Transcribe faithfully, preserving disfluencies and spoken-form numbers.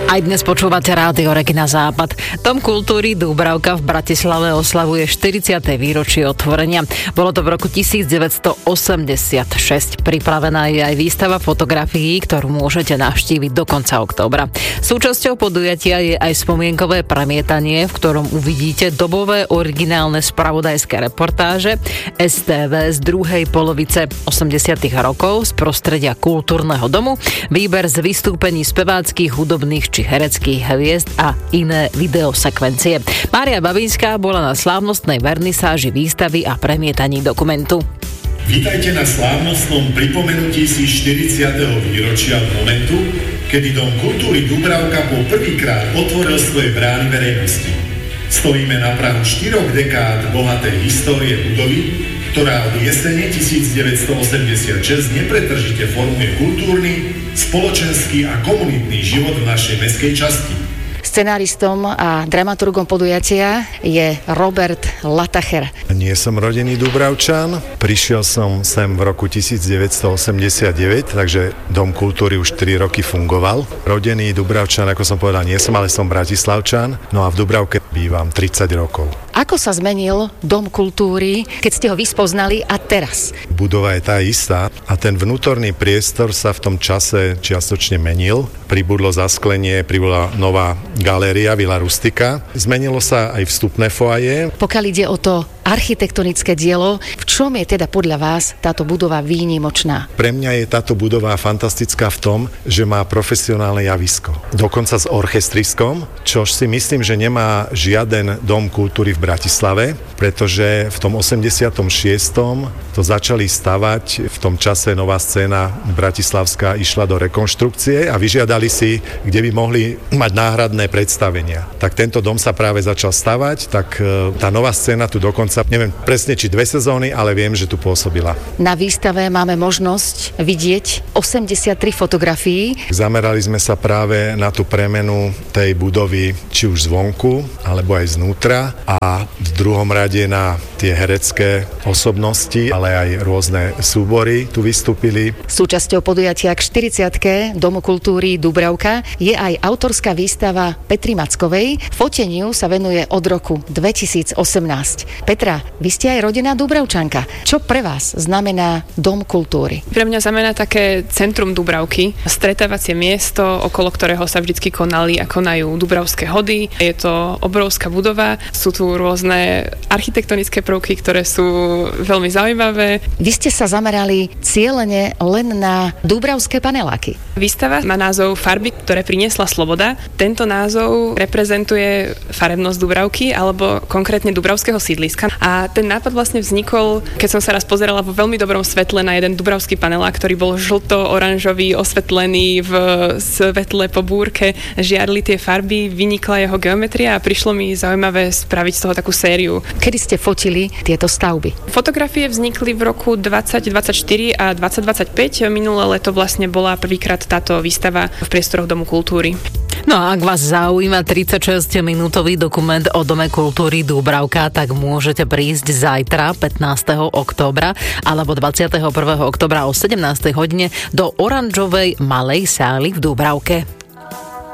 Aj dnes počúvate Rádio Regina Západ. Dom kultúry Dúbravka v Bratislave oslavuje štyridsiate výročie otvorenia. Bolo to v roku devätnásťstoosemdesiatšesť. Pripravená je aj výstava fotografií, ktorú môžete navštíviť do konca októbra. Súčasťou podujatia je aj spomienkové premietanie, v ktorom uvidíte dobové originálne spravodajské reportáže es té vé z druhej polovice osemdesiatych rokov z prostredia kultúrneho domu, výber z vystúpení speváckych, hudobných či hereckých hviezd a iné videosekvencie. Mária Babinská bola na slávnostnej vernisáži výstavy a premietaní dokumentu. Vítajte na slávnostnom pripomenutí si štyridsiateho výročia momentu, kedy Dom kultúry Dúbravka po prvýkrát otvoril svoje brány verejnosti. Stojíme na prahu štyroch dekád bohatej histórie budovy, ktorá od jesene devätnásťstoosemdesiatšesť nepretržite formuje kultúrny, spoločenský a komunitný život v našej mestskej časti. Scenáristom a dramaturgom podujatia je Robert Latacher. Nie som rodený Dúbravčan, prišiel som sem v roku devätnásťstoosemdesiatdeväť, takže Dom kultúry už tri roky fungoval. Rodený Dúbravčan, ako som povedal, nie som, ale som Bratislavčan, no a v Dúbravke bývam tridsať rokov. Ako sa zmenil Dom kultúry, keď ste ho vyspoznali a teraz? Budova je tá istá a ten vnútorný priestor sa v tom čase čiastočne menil. Pribudlo zasklenie, pribudla nová galéria Villa Rustica. Zmenilo sa aj vstupné foaje. Pokiaľ ide o to architektonické dielo, v čom je teda podľa vás táto budova výnimočná? Pre mňa je táto budova fantastická v tom, že má profesionálne javisko. Dokonca s orchestriskom, čož si myslím, že nemá žiaden dom kultúry v Bratislave, pretože v tom osemdesiatom šiestom to začali stavať, v tom čase Nová scéna bratislavská išla do rekonštrukcie a vyžiadali si, kde by mohli mať náhradné predstavenia. Tak tento dom sa práve začal stavať, tak tá Nová scéna tu dokonca, neviem presne či dve sezóny, ale viem, že tu pôsobila. Na výstave máme možnosť vidieť osemdesiattri fotografií. Zamerali sme sa práve na tú premenu tej budovy, či už zvonku, alebo aj znútra a v druhom rade na tie herecké osobnosti, ale aj rôzne súbory tu vystúpili. Súčasťou podujatia k štyridsiatke Domu kultúry Dúbravka je aj autorská výstava Petry Mackovej. Foteniu sa venuje od roku dvetisícosemnásť. Petra, vy ste aj rodená Dúbravčanka. Čo pre vás znamená Dom kultúry? Pre mňa znamená také centrum Dúbravky, stretávacie miesto, okolo ktorého sa vždycky konali a konajú dúbravské hody. Je to obrovská budova, sú tu rôzne architektonické prvky, ktoré sú veľmi zaujímavé. Vy ste sa zamerali cieľene len na dúbravské paneláky. Výstava má názov Farby, ktoré priniesla sloboda. Tento názov reprezentuje farebnosť Dúbravky alebo konkrétne dúbravského sídliska. A ten nápad vlastne vznikol, keď som sa raz pozerala vo veľmi dobrom svetle na jeden dúbravský panelák, ktorý bol žlto-oranžový, osvetlený v svetle po búrke, žiarli tie farby, vynikla jeho geometria a prišlo mi zaujímavé spraviť z toho takú sériu. Kedy ste fotili tieto stavby? Fotografie vznikli v roku dvadsať dvadsaťštyri a dvadsať dvadsaťpäť. Minulé leto vlastne bola prvýkrát táto výstava v priestoroch Domu kultúry. No a ak vás zaujíma tridsaťšesťminútový dokument o Dome kultúry Dúbravka, tak môžete prísť zajtra, pätnásteho októbra alebo dvadsiateho prvého októbra o sedemnástej hodine do oranžovej malej sály v Dúbravke.